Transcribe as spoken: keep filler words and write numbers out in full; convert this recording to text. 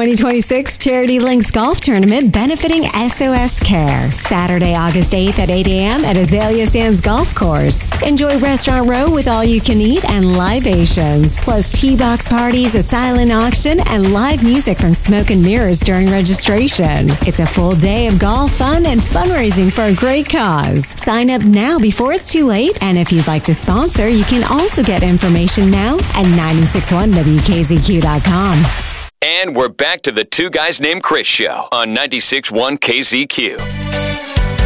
twenty twenty-six Charity Links Golf Tournament benefiting S O S Care. Saturday, August eighth at eight a.m. at Azalea Sands Golf Course. Enjoy Restaurant Row with all you can eat and libations, plus T-box parties, a silent auction, and live music from Smoke and Mirrors during registration. It's a full day of golf fun and fundraising for a great cause. Sign up now before it's too late, and if you'd like to sponsor, you can also get information now at nine six one W K Z Q dot com. And we're back to the Two Guys Named Chris show on ninety-six point one K Z Q.